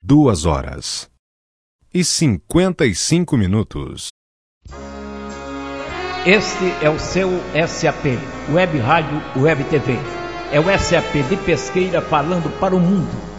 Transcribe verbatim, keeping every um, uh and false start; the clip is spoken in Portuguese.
duas horas e cinquenta e cinco minutos. Este é o seu S A P, Web Rádio Web T V. É o S A P de Pesqueira falando para o mundo.